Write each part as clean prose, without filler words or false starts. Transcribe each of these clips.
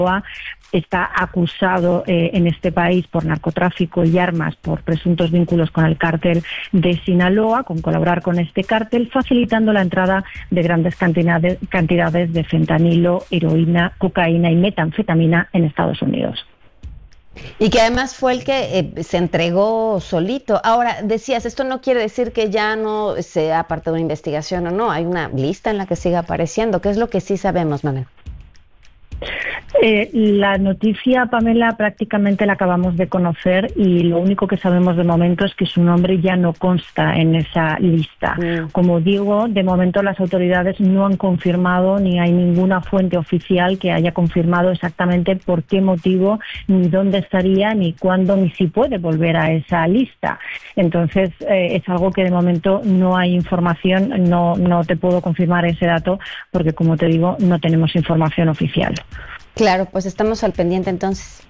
está acusado en este país por narcotráfico y armas por presuntos vínculos con el cártel de Sinaloa, con colaborar con este cártel, facilitando la entrada de grandes cantidades de fentanilo, heroína, cocaína y metanfetamina en Estados Unidos. Y que además fue el que se entregó solito. Ahora, decías, esto no quiere decir que ya no sea parte de una investigación o no. Hay una lista en la que sigue apareciendo. ¿Qué es lo que sí sabemos, Manuel? La noticia, Pamela, prácticamente la acabamos de conocer y lo único que sabemos de momento es que su nombre ya no consta en esa lista. Como digo, de momento las autoridades no han confirmado ni hay ninguna fuente oficial que haya confirmado exactamente por qué motivo, ni dónde estaría, ni cuándo, ni si puede volver a esa lista. Entonces, es algo que de momento no hay información, no te puedo confirmar ese dato porque, como te digo, no tenemos información oficial. Claro, pues estamos al pendiente entonces.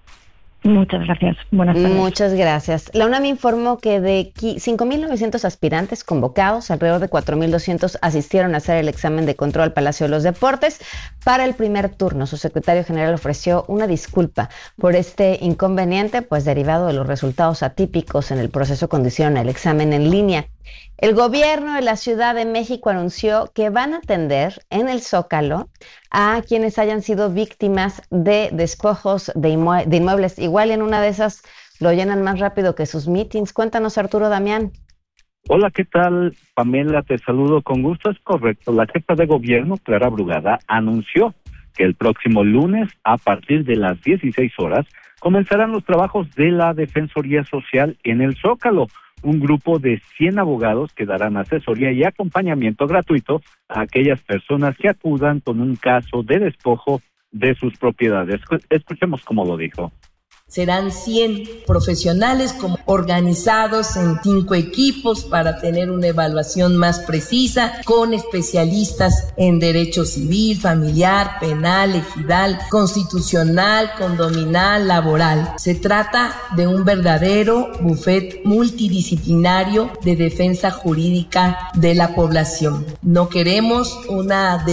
Muchas gracias. Buenas tardes. Muchas gracias. La UNAM informó que de 5.900 aspirantes convocados, alrededor de 4.200 asistieron a hacer el examen de control al Palacio de los Deportes para el primer turno. Su secretario general ofreció una disculpa por este inconveniente, pues derivado de los resultados atípicos en el proceso conducieron el examen en línea. El gobierno de la Ciudad de México anunció que van a atender en el Zócalo a quienes hayan sido víctimas de despojos de inmuebles. Igual en una de esas lo llenan más rápido que sus mítines. Cuéntanos, Arturo Damián. Hola, ¿qué tal, Pamela? Te saludo con gusto. Es correcto. La jefa de gobierno, Clara Brugada, anunció que el próximo lunes, a partir de las 16 horas, comenzarán los trabajos de la Defensoría Social en el Zócalo. Un grupo de 100 abogados que darán asesoría y acompañamiento gratuito a aquellas personas que acudan con un caso de despojo de sus propiedades. Escuchemos cómo lo dijo. Serán 100 profesionales organizados en 5 equipos para tener una evaluación más precisa, con especialistas en derecho civil, familiar, penal, ejidal, constitucional, condominal, laboral. Se trata de un verdadero bufete multidisciplinario de defensa jurídica de la población. No queremos una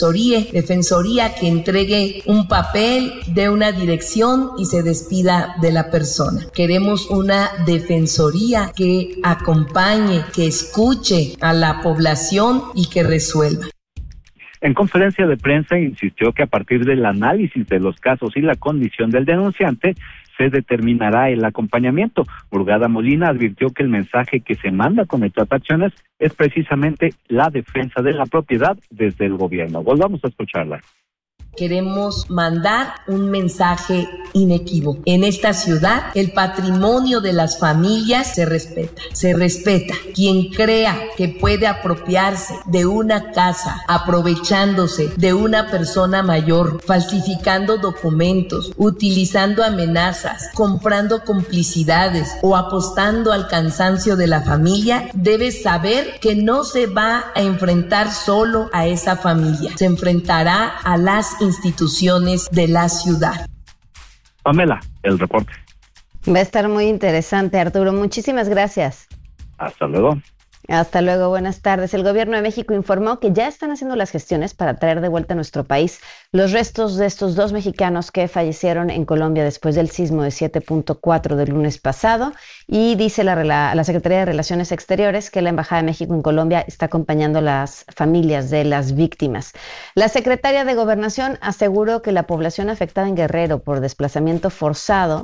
defensoría que entregue un papel de una dirección y se despida de la persona. Queremos una defensoría que acompañe, que escuche a la población y que resuelva. En conferencia de prensa insistió que a partir del análisis de los casos y la condición del denunciante se determinará el acompañamiento. Brugada Molina advirtió que el mensaje que se manda con estas acciones es precisamente la defensa de la propiedad desde el gobierno. Volvamos a escucharla. Queremos mandar un mensaje inequívoco. En esta ciudad, el patrimonio de las familias se respeta. Se respeta. Quien crea que puede apropiarse de una casa, aprovechándose de una persona mayor, falsificando documentos, utilizando amenazas, comprando complicidades o apostando al cansancio de la familia, debe saber que no se va a enfrentar solo a esa familia. Se enfrentará a las instituciones de la ciudad. Pamela, el reporte. Va a estar muy interesante, Arturo. Muchísimas gracias. Hasta luego. Hasta luego, buenas tardes. El gobierno de México informó que ya están haciendo las gestiones para traer de vuelta a nuestro país los restos de estos 2 mexicanos que fallecieron en Colombia después del sismo de 7.4 del lunes pasado. Y dice la Secretaría de Relaciones Exteriores que la Embajada de México en Colombia está acompañando a las familias de las víctimas. La secretaria de Gobernación aseguró que la población afectada en Guerrero por desplazamiento forzado,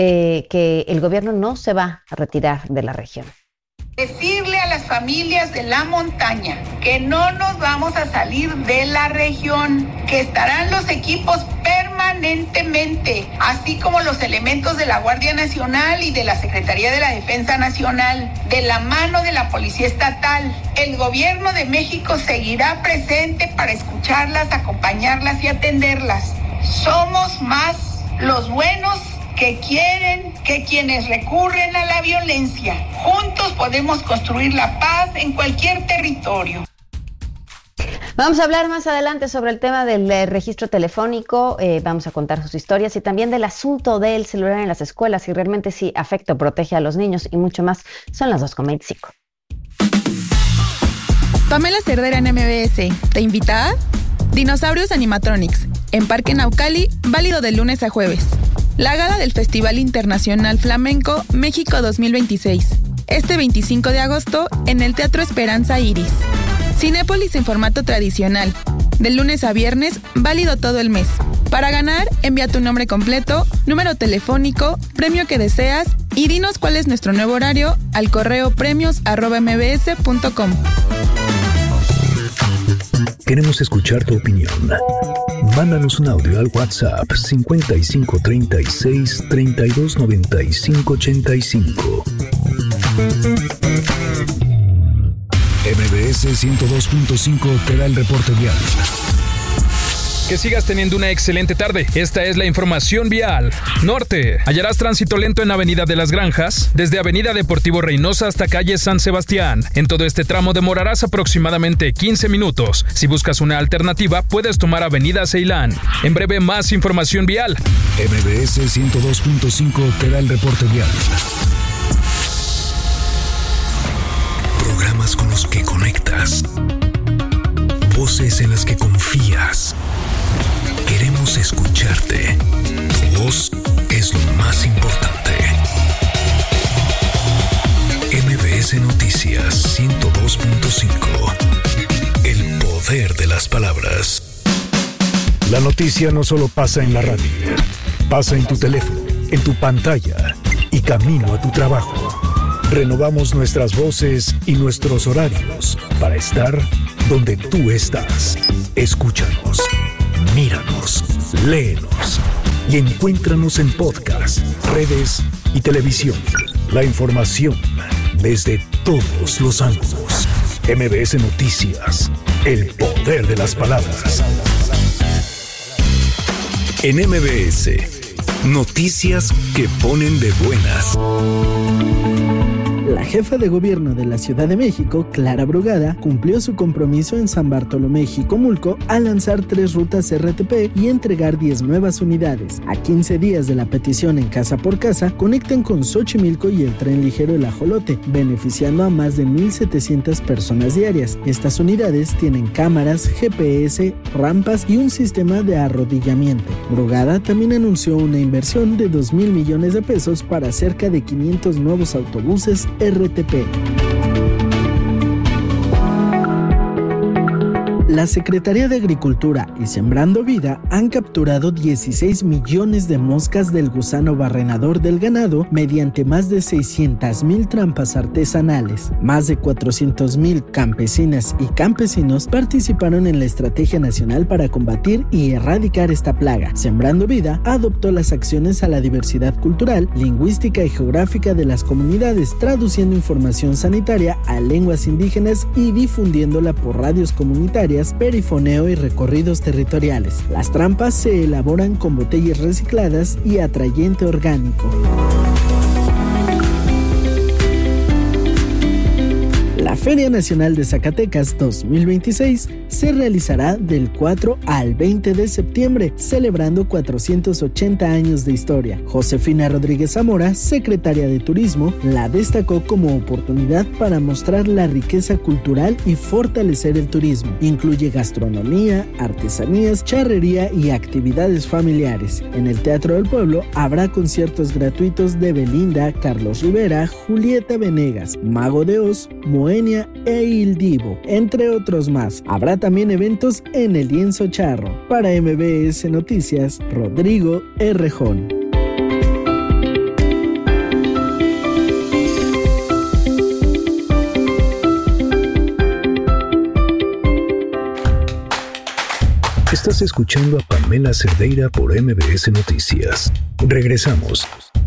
que el gobierno no se va a retirar de la región. Decirle a las familias de la montaña que no nos vamos a salir de la región, que estarán los equipos permanentemente, así como los elementos de la Guardia Nacional y de la Secretaría de la Defensa Nacional, de la mano de la Policía Estatal. El gobierno de México seguirá presente para escucharlas, acompañarlas y atenderlas. Somos más los buenos que quieren que quienes recurren a la violencia. Juntos podemos construir la paz en cualquier territorio. Vamos a hablar más adelante sobre el tema del registro telefónico, vamos a contar sus historias y también del asunto del celular en las escuelas, si realmente sí afecta o protege a los niños y mucho más. Son las 2:25. Pamela Cerdeira en MBS, ¿te invita a Dinosaurios Animatronics, en Parque Naucali, válido de lunes a jueves. La gala del Festival Internacional Flamenco México 2026, este 25 de agosto en el Teatro Esperanza Iris. Cinépolis en formato tradicional, de lunes a viernes, válido todo el mes. Para ganar, envía tu nombre completo, número telefónico, premio que deseas y dinos cuál es nuestro nuevo horario al correo premios@mbs.com. Queremos escuchar tu opinión. Mándanos un audio al WhatsApp 55 36 32 95 85. MBS 102.5 te da el reporte vial. Que sigas teniendo una excelente tarde. Esta es la información vial. Norte. Hallarás tránsito lento en Avenida de las Granjas, desde Avenida Deportivo Reynosa hasta calle San Sebastián. En todo este tramo demorarás aproximadamente 15 minutos. Si buscas una alternativa, puedes tomar Avenida Ceilán. En breve, más información vial. MBS 102.5 te da el reporte vial. Programas con los que conectas. Voces en las que confías. Queremos escucharte. Tu voz es lo más importante. MBS Noticias 102.5. El poder de las palabras. La noticia no solo pasa en la radio. Pasa en tu teléfono, en tu pantalla y camino a tu trabajo. Renovamos nuestras voces y nuestros horarios para estar donde tú estás. Escúchanos, míranos, léenos y encuéntranos en podcast, redes y televisión. La información desde todos los ángulos. MBS Noticias, el poder de las palabras. En MBS, noticias que ponen de buenas. La jefa de gobierno de la Ciudad de México, Clara Brugada, cumplió su compromiso en San Bartolomé y Jicomulco al lanzar 3 rutas RTP y entregar 10 nuevas unidades. A 15 días de la petición en Casa por Casa, conectan con Xochimilco y el tren ligero El Ajolote, beneficiando a más de 1,700 personas diarias. Estas unidades tienen cámaras, GPS, rampas y un sistema de arrodillamiento. Brugada también anunció una inversión de 2,000 millones de pesos para cerca de 500 nuevos autobuses RTP. La Secretaría de Agricultura y Sembrando Vida han capturado 16 millones de moscas del gusano barrenador del ganado mediante más de 600,000 trampas artesanales. Más de 400,000 campesinas y campesinos participaron en la Estrategia Nacional para combatir y erradicar esta plaga. Sembrando Vida adoptó las acciones a la diversidad cultural, lingüística y geográfica de las comunidades, traduciendo información sanitaria a lenguas indígenas y difundiéndola por radios comunitarias, perifoneo y recorridos territoriales. Las trampas se elaboran con botellas recicladas y atrayente orgánico. La Feria Nacional de Zacatecas 2026 se realizará del 4 al 20 de septiembre, celebrando 480 años de historia. Josefina Rodríguez Zamora, secretaria de Turismo, la destacó como oportunidad para mostrar la riqueza cultural y fortalecer el turismo. Incluye gastronomía, artesanías, charrería y actividades familiares. En el Teatro del Pueblo habrá conciertos gratuitos de Belinda, Carlos Rivera, Julieta Venegas, Mago de Oz, Moenia e Il Divo, entre otros más. Habrá también eventos en el Lienzo Charro. Para MBS Noticias, Rodrigo Errejón. Estás escuchando a Pamela Cerdeira por MBS Noticias. Regresamos.